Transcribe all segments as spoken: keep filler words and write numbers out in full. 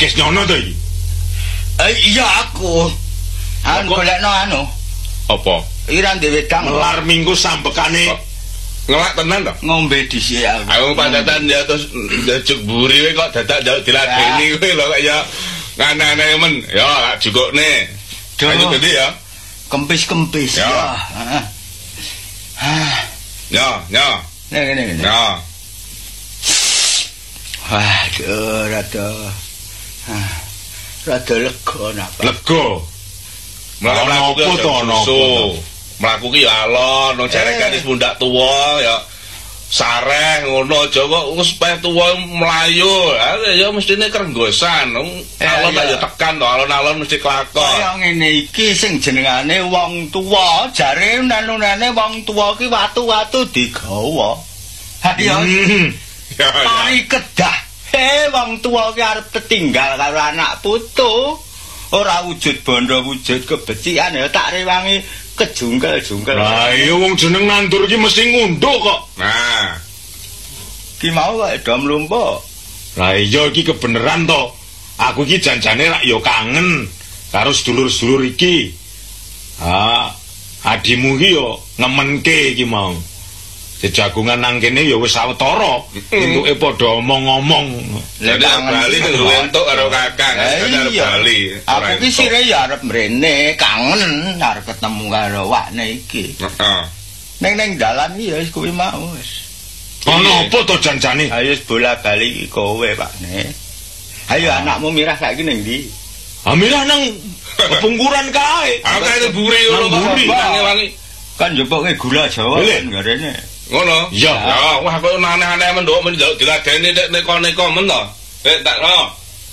Wis nyono to iki. Eh iya aku. Anu golekno anu. Apa? Ira ndek wedang melar minggu sambekane. Ngelak tenan to? Ngombe dhisik aku. Aku padatan ya terus njuk buri kok dadak njaluk diladeni kowe lho kok ya ngane-ngane men. Ya jukukne. Ayo gede ya. Kempis-kempis ya. Ah. Ya, ya. Nek ngene ngene. Ya. Wah, rada. Ah. Rada lega napa. Lega. Mlaku apa to napa? Mlaku ki ya alon, nang jarekan wis mundak tuwa ya. Sareh ngono aja kok wis peh tuwa mlayu. Ya mestine krenggosan. Alon aja tekan to, alon-alon mesti kelakon. Kaya ngene iki sing jenengane wong tuwa, jare nanunane wong tuwa ki watu-watu digawa. Ha iya. Mari kedah. He wong tuwa ki arep ketinggal karo anak putu. Ora wujud bondo wujud kebecikan ya tak rewangi kejungkel-jungkel. Lah iya wong jeneng nandur iki mesti ngunduk kok. Nah. Ki mau wae do mlumpa. Lah iya iki kebeneran to. Aku iki janjane rak ya kangen karo sedulur-sedulur iki. Ha, adimu iki yo ngemenke iki mau. Jejagungan nang kene ya wis sawetara. Entuke padha omong-omong. Lek bali entuk karo Kakang, arep bali. Aku ki sire ya arep mrene, kangen arep ketemu karo wakne iki. Heeh. Ning ning dalan iki ya wis kuwi mau wis. Ono apa to janjane? Ayo bola-bali iki kowe, Pakne. Ayo anakmu Mirah saiki ning ndi? Ah Mirah nang pungkuran kae. Akeh bure ngono wangi-wangi. Kan njopoke gula Jawa kan garene. Ngono? Iya. Ya, wah kok aneh-aneh men nduk men njaluk diladeni nek neko-neko men to. Nek tak no.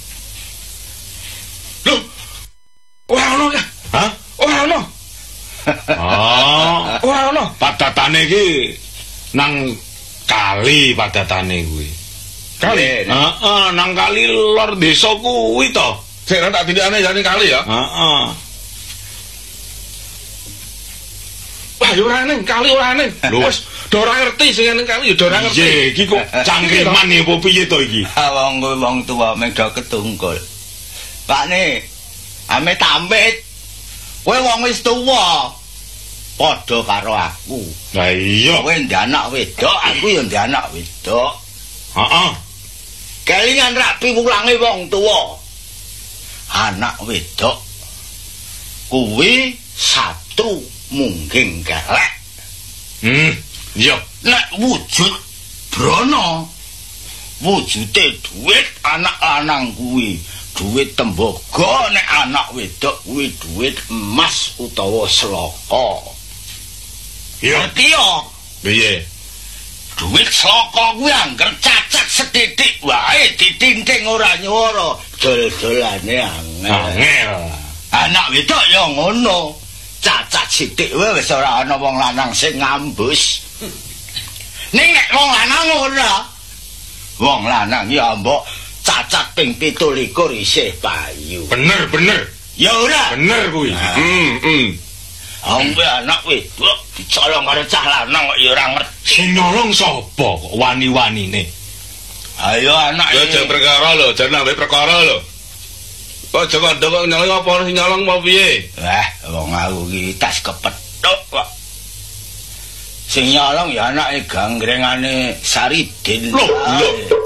Lho. Ora ono ya? Hah? Ora ono. Ah, ora ono. Padatane iki nang kali padatane kuwi. Kali? Heeh, nang kali lor desa kuwi to. Sik tak tindakane jane kali ya. Heeh. Wah, yo ora ning kali ora ning. Lho wis do ora ngerti sing ning kali yo do ora ngerti. Iya, iki kok cangkeman ya apa piye to iki? Ha wong kuwi wong tuwa meng do ketungkul. Pakne, ame tampit. Kowe wong wis tuwa. Padha karo aku. Lah iya. Kowe ndek anak wedok, aku yo ndek anak wedok. Heeh. Kelingan rapi wulange wong tuwa. Anak wedok kuwi satu mungkin galak. Hmm, iya. Nek wujud brana, wujude duit anak lanang kuwi, duit tembaga, nek anak wedok kuwi duit emas utawa sloka. Iya. Ngerti yo? Piye? Duit sloka kuwi angger cacat sethithik wae ditinting ora nyuwara, dol-dolane angel. Angel. Anak wedok yo ngono. Cacat sithik wae wis ora ana wong lanang sing ngambus. Ning nek wong lanang ora. Wong lanang ya mbok cacat ping pitu likur isih payu. Bener, bener. Ya ora. Bener kuwi. Hmm, hmm. Ambe anak wedok dicolong karo cah lanang kok ya ora ngerti. Sing nyolong sapa kok wani-wanine? Ayo anak iki. Ya jek perkara lho, jan ambe perkara lho. Kok jek ndok nyolong apa sing nyolong apa piye? Wah, wong aku iki tas kepethuk kok. Sing nyolong ya anake gangrengane Saridin. Lho, lho.